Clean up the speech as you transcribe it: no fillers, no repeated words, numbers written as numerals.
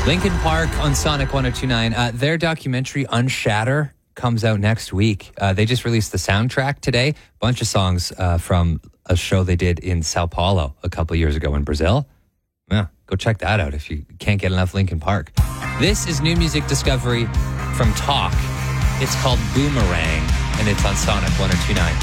Linkin Park on Sonic 102.9. Their documentary, Unshatter, comes out next week. They just released the soundtrack today. Bunch of songs from a show they did in Sao Paulo a couple of years ago in Brazil. Yeah, go check that out if you can't get enough Linkin Park. This is new music discovery from Talk. It's called Boomerang, and it's on Sonic 102.9.